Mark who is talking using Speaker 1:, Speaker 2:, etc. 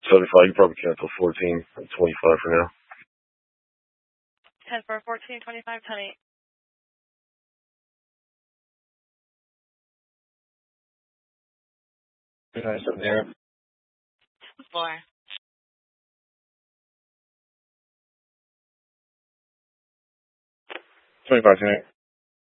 Speaker 1: 75. You probably cancel 14 and 25 for now.
Speaker 2: 10 for 14, 25, 10 8.
Speaker 1: Good night, 7 there.
Speaker 2: 4.
Speaker 1: 25, 10 8.